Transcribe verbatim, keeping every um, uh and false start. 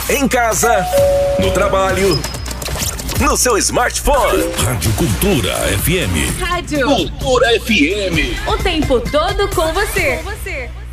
Em casa, no trabalho, no seu smartphone. Rádio Cultura F M. Rádio Cultura F M. O tempo todo com você. Com você.